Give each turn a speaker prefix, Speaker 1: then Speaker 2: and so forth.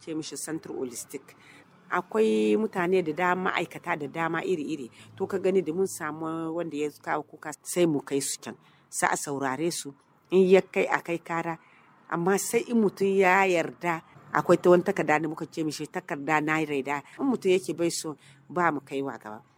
Speaker 1: ce mishi Centre Holistic. Akwai mutane da dama, ma'aikata da dama iri-iri. To ka gani da mun samu wanda ya kawo kuka sai mu kai su can, sai a saurare su. In ya kai a kai kara, amma sai in mutum ya yarda, akwai ta wani takarda da muka ce mishi takarda na yarda. In mutum yake bai so ba mu kaiwa gaba.